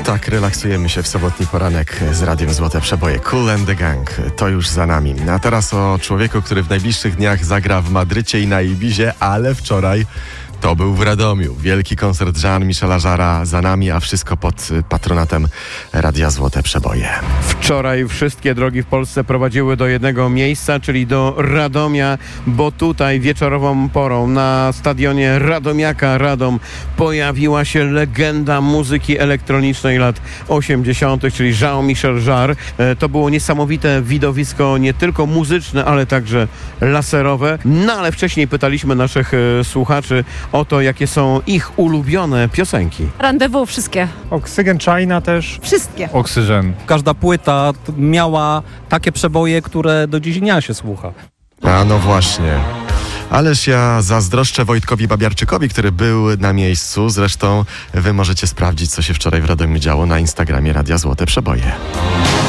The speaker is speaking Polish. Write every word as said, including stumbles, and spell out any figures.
tak, relaksujemy się w sobotni poranek z Radiem Złote Przeboje. Kool and the Gang, to już za nami. A teraz o człowieku, który w najbliższych dniach zagra w Madrycie i na Ibizie, ale wczoraj to był w Radomiu. Wielki koncert Jean-Michela Jarre'a za nami, a wszystko pod patronatem Radia Złote Przeboje. Wczoraj wszystkie drogi w Polsce prowadziły do jednego miejsca, czyli do Radomia, bo tutaj wieczorową porą na stadionie Radomiaka Radom pojawiła się legenda muzyki elektronicznej lat osiemdziesiątych, czyli Jean-Michel Jarre. To było niesamowite widowisko, nie tylko muzyczne, ale także laserowe. No ale wcześniej pytaliśmy naszych słuchaczy o to, jakie są ich ulubione piosenki. Rendezvous wszystkie. Oxygen China też. Wszystkie. Oxygen. Każda płyta miała takie przeboje, które do dziś dnia się słucha. A no właśnie. Ależ ja zazdroszczę Wojtkowi Babiarczykowi, który był na miejscu. Zresztą wy możecie sprawdzić, co się wczoraj w Radomiu działo na Instagramie Radia Złote Przeboje.